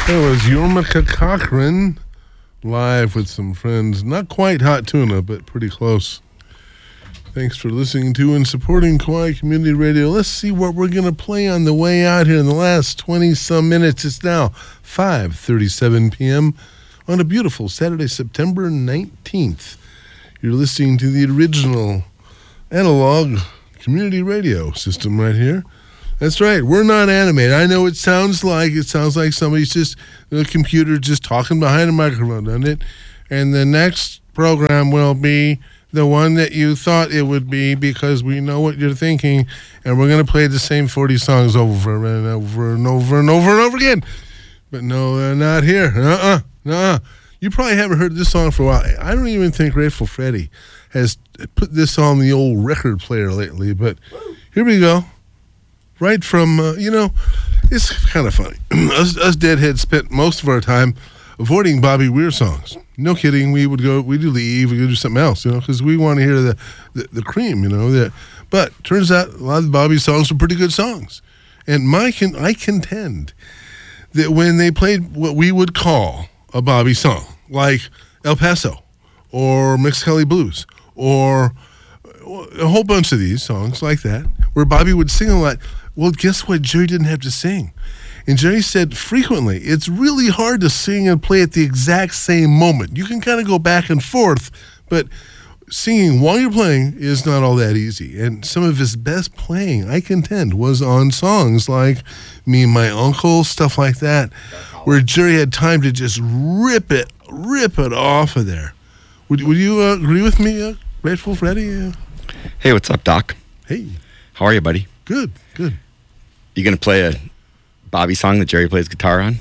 That was Jorma Cochran live with some friends. Not quite Hot Tuna, but pretty close. Thanks for listening to and supporting Kauai Community Radio. Let's see what we're going to play on the way out here in the last 20-some minutes. It's now 5:37 p.m. on a beautiful Saturday, September 19th. You're listening to the original analog community radio system right here. That's right. We're not animated. I know it sounds like somebody's just the computer just talking behind a microphone, doesn't it? And the next program will be the one that you thought it would be because we know what you're thinking, and we're going to play the same 40 songs over and over and over and over and over again. But no, they're not here. Nuh-uh. You probably haven't heard this song for a while. I don't even think Grateful Freddy has put this on the old record player lately, but here we go. Right from, it's kind of funny. us deadheads spent most of our time avoiding Bobby Weir songs. No kidding. We'd leave, we'd do something else, because we want to hear the cream, But turns out a lot of Bobby songs were pretty good songs. And I contend that when they played what we would call a Bobby song, like El Paso or Mexicali Blues or a whole bunch of these songs like that, where Bobby would sing a lot. Well, guess what? Jerry didn't have to sing. And Jerry said frequently, it's really hard to sing and play at the exact same moment. You can kind of go back and forth, but singing while you're playing is not all that easy. And some of his best playing, I contend, was on songs like Me and My Uncle, stuff like that, where Jerry had time to just rip it off of there. Would you agree with me, Grateful Freddy? Hey, what's up, Doc? Hey. How are you, buddy? Good. You going to play a Bobby song that Jerry plays guitar on?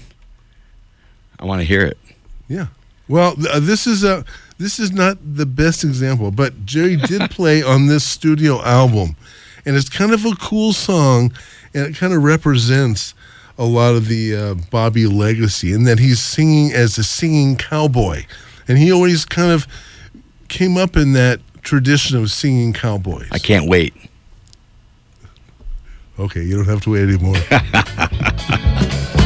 I want to hear it. Yeah. Well, this is not the best example, but Jerry did play on this studio album, and it's kind of a cool song, and it kind of represents a lot of the Bobby legacy in that he's singing as a singing cowboy, and he always kind of came up in that tradition of singing cowboys. I can't wait. Okay, you don't have to wait anymore.